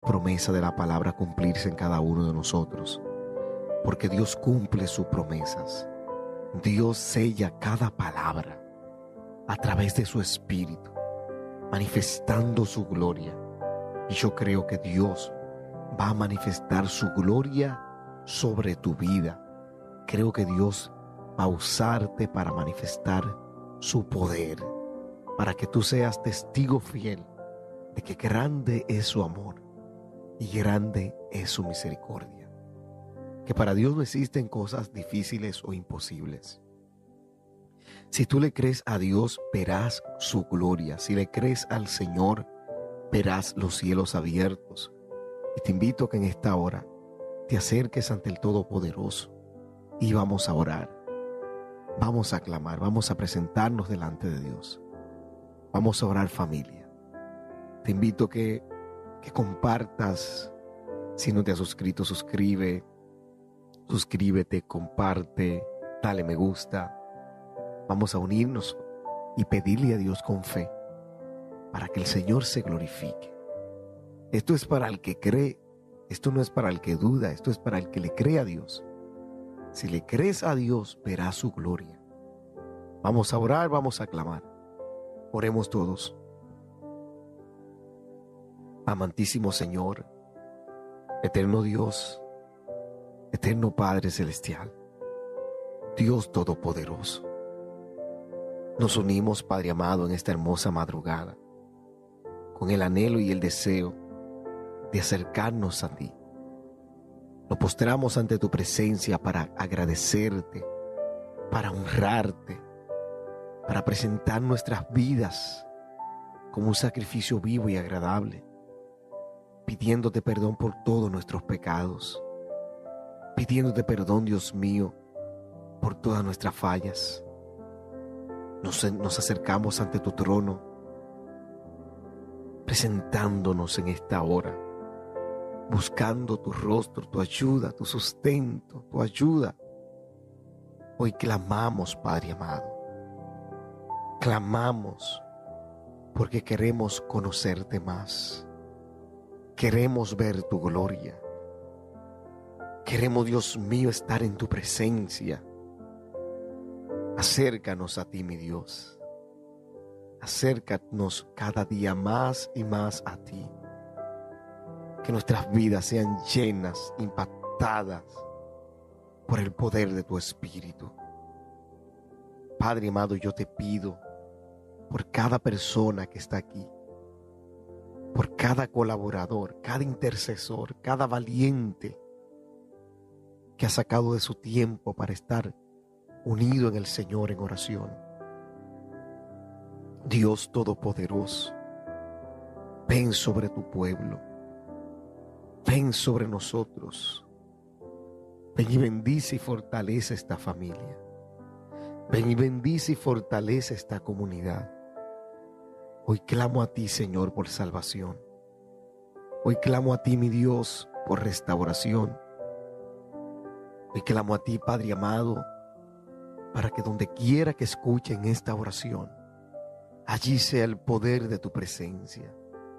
promesa de la palabra cumplirse en cada uno de nosotros, porque Dios cumple sus promesas. Dios sella cada palabra a través de su Espíritu, manifestando su gloria. Y yo creo que Dios va a manifestar su gloria sobre tu vida. Creo que Dios va a usarte para manifestar su poder, para que tú seas testigo fiel de que grande es su amor y grande es su misericordia. Que para Dios no existen cosas difíciles o imposibles. Si tú le crees a Dios, verás su gloria. Si le crees al Señor, verás los cielos abiertos. Y te invito a que en esta hora te acerques ante el Todopoderoso y vamos a orar. Vamos a clamar, vamos a presentarnos delante de Dios. Vamos a orar, familia. Te invito a que compartas. Si no te has suscrito, suscríbete, comparte, dale me gusta. Vamos a unirnos y pedirle a Dios con fe para que el Señor se glorifique. Esto es para el que cree, esto no es para el que duda, esto es para el que le cree a Dios. Si le crees a Dios, verás su gloria. Vamos a orar, vamos a clamar. Oremos todos. Amantísimo Señor, eterno Dios, eterno Padre Celestial, Dios Todopoderoso. Nos unimos, Padre amado, en esta hermosa madrugada, con el anhelo y el deseo de acercarnos a ti. Nos postramos ante tu presencia para agradecerte, para honrarte, para presentar nuestras vidas como un sacrificio vivo y agradable, pidiéndote perdón por todos nuestros pecados, pidiéndote perdón, Dios mío, por todas nuestras fallas. Nos acercamos ante tu trono, presentándonos en esta hora, buscando tu rostro, tu ayuda, tu sustento, tu ayuda. Hoy clamamos, Padre amado, clamamos porque queremos conocerte más, queremos ver tu gloria, queremos, Dios mío, estar en tu presencia. Acércanos a ti, mi Dios. Acércanos cada día más y más a ti. Que nuestras vidas sean llenas, impactadas por el poder de tu Espíritu. Padre amado, yo te pido por cada persona que está aquí, por cada colaborador, cada intercesor, cada valiente que ha sacado de su tiempo para estar unido en el Señor en oración. Dios Todopoderoso, ven sobre tu pueblo, ven sobre nosotros, ven y bendice y fortalece esta familia, ven y bendice y fortalece esta comunidad. Hoy clamo a ti, Señor, por salvación. Hoy clamo a ti, mi Dios, por restauración. Hoy clamo a ti, Padre amado, para que donde quiera que escuchen esta oración, allí sea el poder de tu presencia,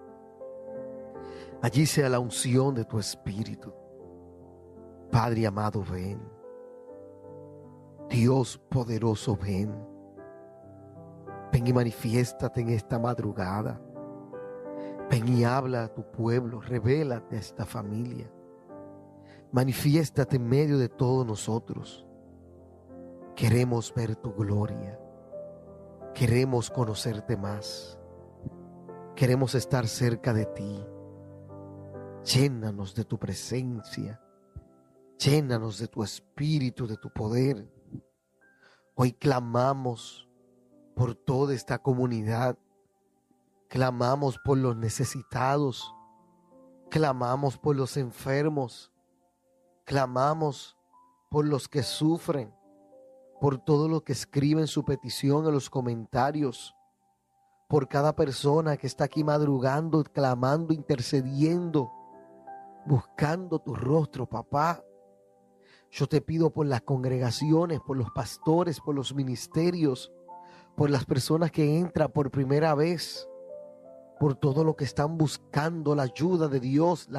allí sea la unción de tu Espíritu. Padre amado, ven. Dios poderoso, ven. Ven y manifiéstate en esta madrugada. Ven y habla a tu pueblo, revélate a esta familia. Manifiéstate en medio de todos nosotros. Queremos ver tu gloria. Queremos conocerte más. Queremos estar cerca de ti. Llénanos de tu presencia. Llénanos de tu espíritu, de tu poder. Hoy clamamos por toda esta comunidad. Clamamos por los necesitados. Clamamos por los enfermos. Clamamos por los que sufren. Por todo lo que escriben su petición en los comentarios, por cada persona que está aquí madrugando, clamando, intercediendo, buscando tu rostro, papá. Yo te pido por las congregaciones, por los pastores, por los ministerios, por las personas que entran por primera vez, por todo lo que están buscando la ayuda de Dios,